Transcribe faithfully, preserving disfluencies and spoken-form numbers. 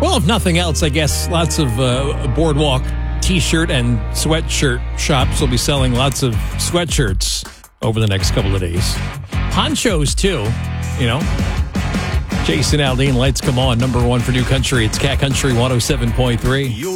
Well, if nothing else, I guess lots of uh, boardwalk T-shirt and sweatshirt shops will be selling lots of sweatshirts over the next couple of days. Ponchos, too, you know. Jason Aldean, lights come on. Number one for New Country. It's Cat Country one oh seven point three.